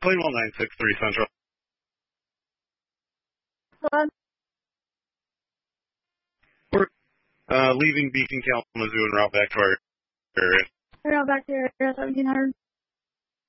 Plainwell 963 Central. Hello? We're leaving Beacon, Kalamazoo, and route back to our area. We're out back to area 1700.